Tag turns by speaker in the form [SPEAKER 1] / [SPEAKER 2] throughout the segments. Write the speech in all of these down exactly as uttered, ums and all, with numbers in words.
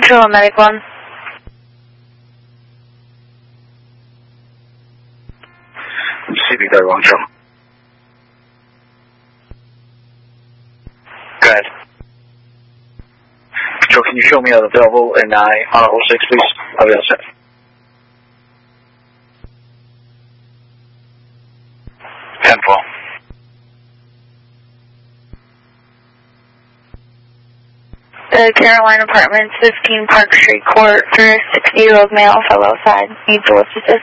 [SPEAKER 1] Control Medic one.
[SPEAKER 2] C B thirty one, Control. Go ahead. Control, can you show me available in uh, on oh six, please? I'll be all set. ten four.
[SPEAKER 1] The Caroline Apartments, fifteen Park Street Court, for a sixty-year-old male fell outside. Needs to lift assist.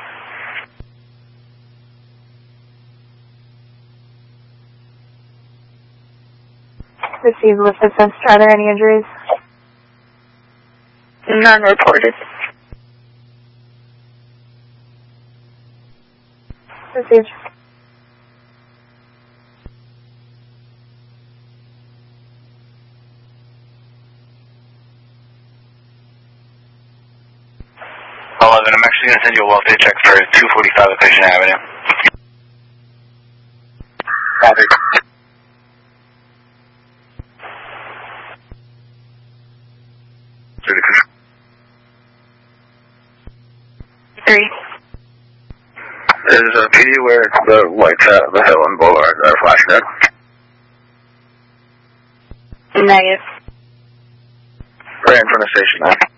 [SPEAKER 3] Received lift assist. Are there any injuries?
[SPEAKER 1] None reported.
[SPEAKER 3] Received.
[SPEAKER 2] eleven, I'm actually going to send you a welfare check for two forty-five Equation Avenue. Copy.
[SPEAKER 1] Three.
[SPEAKER 2] Is a P D where the lights at the hill and boulevard are flashing red?
[SPEAKER 1] Negative.
[SPEAKER 2] Right in front of station nine.